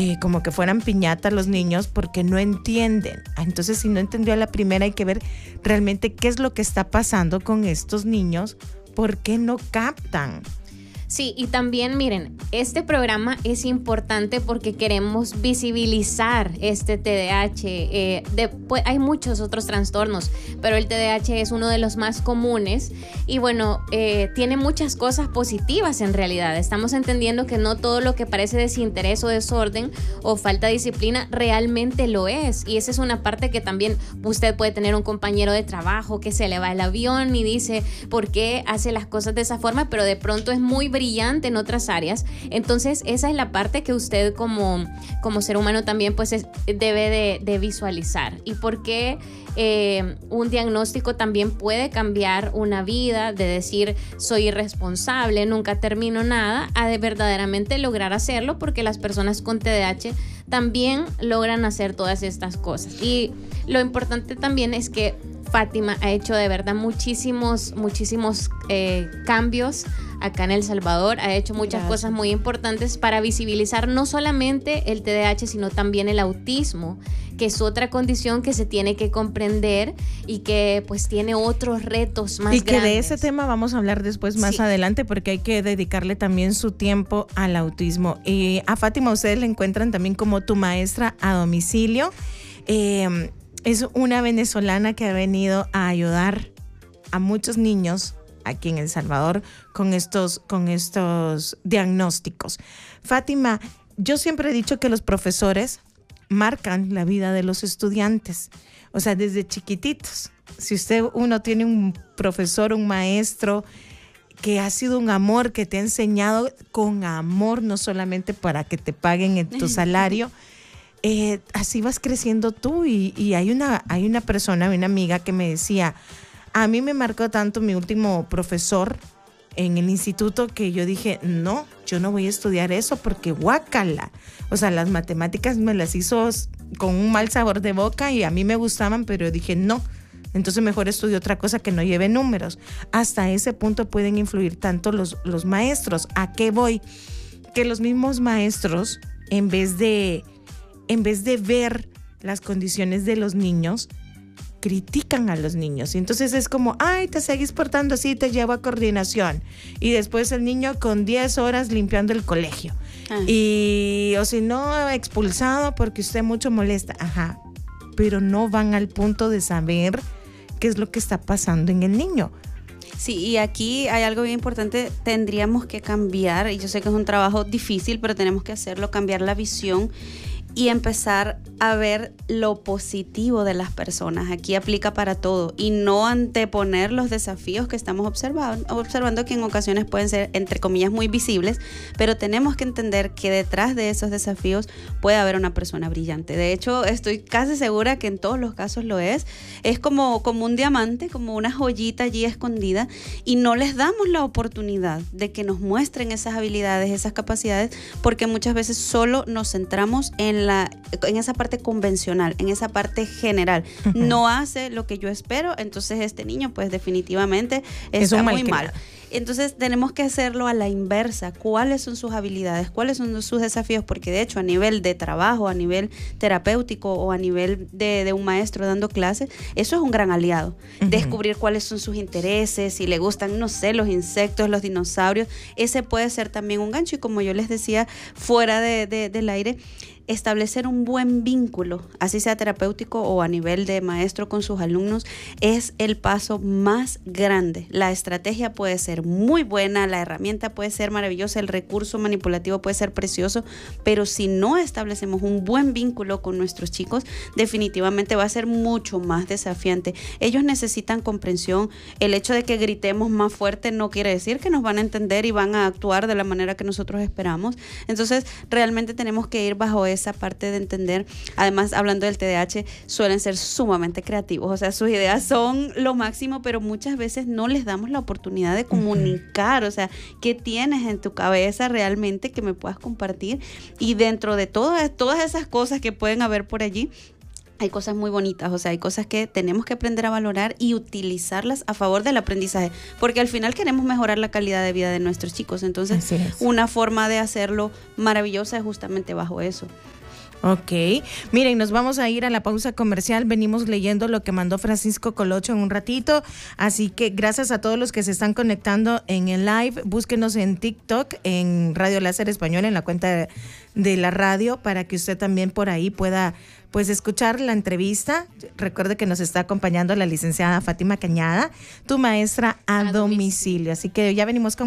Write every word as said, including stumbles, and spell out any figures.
eh, como que fueran piñatas los niños porque no entienden. Entonces, si no entendió a la primera, hay que ver realmente qué es lo que está pasando con estos niños, por qué no captan. Sí, y también miren, este programa es importante porque queremos visibilizar este T D A H. Eh, de, pues, hay muchos otros trastornos, pero el T D A H es uno de los más comunes y bueno, eh, tiene muchas cosas positivas en realidad. Estamos entendiendo que no todo lo que parece desinterés o desorden o falta de disciplina realmente lo es, y esa es una parte que también usted puede tener un compañero de trabajo que se le va el avión y dice ¿por qué hace las cosas de esa forma? Pero de pronto es muy brillante en otras áreas. Entonces esa es la parte que usted como, como ser humano también pues es, debe de, de visualizar. Y por qué eh, un diagnóstico también puede cambiar una vida, de decir soy irresponsable, nunca termino nada, a de verdaderamente lograr hacerlo, porque las personas con T D A H también logran hacer todas estas cosas. Y lo importante también es que Fátima ha hecho de verdad muchísimos, muchísimos eh, cambios acá en El Salvador. Ha hecho muchas Gracias. cosas muy importantes para visibilizar no solamente el T D A H, sino también el autismo, que es otra condición que se tiene que comprender y que pues tiene otros retos más y que grandes. De ese tema vamos a hablar después más sí. adelante, porque hay que dedicarle también su tiempo al autismo. Y a Fátima ustedes la encuentran también como tu maestra a domicilio. Eh, es una venezolana que ha venido a ayudar a muchos niños aquí en El Salvador con estos, con estos diagnósticos. Fátima, yo siempre he dicho que los profesores marcan la vida de los estudiantes, o sea, desde chiquititos. Si usted, uno tiene un profesor, un maestro que ha sido un amor, que te ha enseñado con amor, no solamente para que te paguen en tu salario, eh, así vas creciendo tú. Y, y hay una, hay una persona, una amiga que me decía, a mí me marcó tanto mi último profesor en el instituto que yo dije, no, yo no voy a estudiar eso porque guácala. O sea, las matemáticas me las hizo con un mal sabor de boca y a mí me gustaban, pero dije, no, entonces mejor estudio otra cosa que no lleve números. Hasta ese punto pueden influir tanto los, los maestros. ¿A qué voy? Que los mismos maestros, en vez de, en vez de ver las condiciones de los niños, critican a los niños. Y entonces es como, ay, te seguís portando así, te llevo a coordinación. Y después el niño con diez horas limpiando el colegio. Ah. Y, o si no, expulsado porque usted mucho molesta. Ajá. Pero no van al punto de saber qué es lo que está pasando en el niño. Sí, y aquí hay algo bien importante, tendríamos que cambiar, y yo sé que es un trabajo difícil, pero tenemos que hacerlo, cambiar la visión y empezar a ver lo positivo de las personas. Aquí aplica para todo y no anteponer los desafíos que estamos observando, observando que en ocasiones pueden ser, entre comillas, muy visibles, pero tenemos que entender que detrás de esos desafíos puede haber una persona brillante. De hecho, estoy casi segura que en todos los casos lo es. Es como, como un diamante, como una joyita allí escondida, y no les damos la oportunidad de que nos muestren esas habilidades, esas capacidades, porque muchas veces solo nos centramos en La, en esa parte convencional, en esa parte general. Uh-huh. No hace lo que yo espero, entonces este niño pues definitivamente está es muy mal. Entonces tenemos que hacerlo a la inversa. ¿Cuáles son sus habilidades? ¿Cuáles son sus desafíos? Porque de hecho a nivel de trabajo, a nivel terapéutico o a nivel de, de un maestro dando clases, eso es un gran aliado. Uh-huh. Descubrir cuáles son sus intereses, si le gustan, no sé, los insectos, los dinosaurios, ese puede ser también un gancho. Y como yo les decía fuera de, de, del aire, establecer un buen vínculo, así sea terapéutico o a nivel de maestro con sus alumnos, es el paso más grande. La estrategia puede ser muy buena, la herramienta puede ser maravillosa, el recurso manipulativo puede ser precioso, pero si no establecemos un buen vínculo con nuestros chicos, definitivamente va a ser mucho más desafiante. Ellos necesitan comprensión. El hecho de que gritemos más fuerte no quiere decir que nos van a entender y van a actuar de la manera que nosotros esperamos. Entonces, realmente tenemos que ir bajo esa parte de entender. Además, hablando del T D A H, suelen ser sumamente creativos, o sea, sus ideas son lo máximo, pero muchas veces no les damos la oportunidad de comunicar, o sea, ¿qué tienes en tu cabeza realmente que me puedas compartir? Y dentro de todas, todas esas cosas que pueden haber por allí, hay cosas muy bonitas, o sea, hay cosas que tenemos que aprender a valorar y utilizarlas a favor del aprendizaje, porque al final queremos mejorar la calidad de vida de nuestros chicos, entonces es. Una forma de hacerlo maravillosa es justamente bajo eso. Ok, miren, nos vamos a ir a la pausa comercial, venimos leyendo lo que mandó Francisco Colocho en un ratito, así que gracias a todos los que se están conectando en el live, búsquenos en TikTok, en Radio Láser Español, en la cuenta de, de la radio, para que usted también por ahí pueda pues escuchar la entrevista. Recuerde que nos está acompañando la licenciada Fátima Cañada, tu maestra a, a domicilio. domicilio, así que ya venimos con